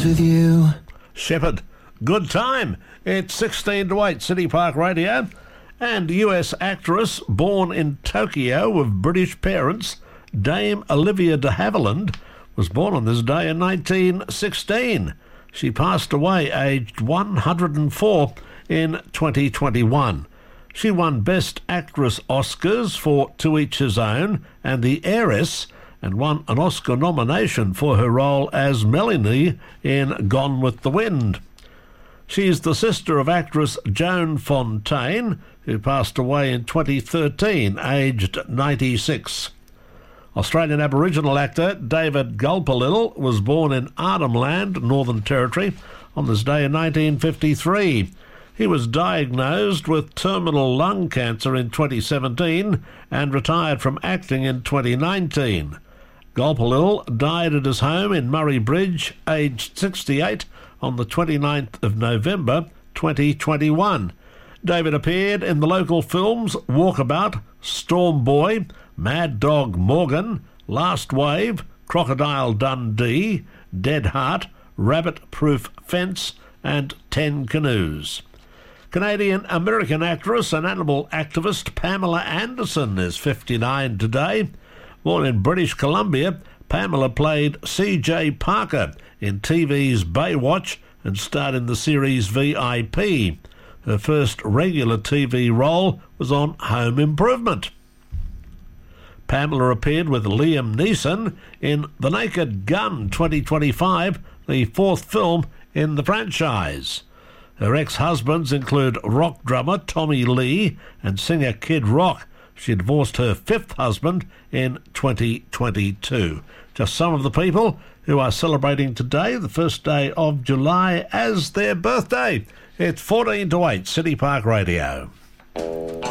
is with you. Shepherd, good time. It's 16 to 8, City Park Radio. And US actress born in Tokyo of British parents, Dame Olivia de Havilland, was born on this day in 1916. She passed away aged 104 in 2021. She won Best Actress Oscars for To Each His Own and The Heiress, and won an Oscar nomination for her role as Melanie in Gone with the Wind. She's the sister of actress Joan Fontaine, who passed away in 2013, aged 96. Australian Aboriginal actor David Gulpilil was born in Arnhem Northern Territory, on this day in 1953. He was diagnosed with terminal lung cancer in 2017 and retired from acting in 2019. Gulpilil died at his home in Murray Bridge, aged 68, on the 29th of November 2021. David appeared in the local films Walkabout, Storm Boy, Mad Dog Morgan, Last Wave, Crocodile Dundee, Dead Heart, Rabbit Proof Fence, and 10 Canoes. Canadian-American actress and animal activist Pamela Anderson is 59 today. Born in British Columbia, Pamela played C.J. Parker in TV's Baywatch and starred in the series VIP. Her first regular TV role was on Home Improvement. Pamela appeared with Liam Neeson in The Naked Gun 2025, the fourth film in the franchise. Her ex-husbands include rock drummer Tommy Lee and singer Kid Rock. She divorced her fifth husband in 2022. Just some of the people who are celebrating today, the first day of July, as their birthday. It's 14 to 8, City Park Radio.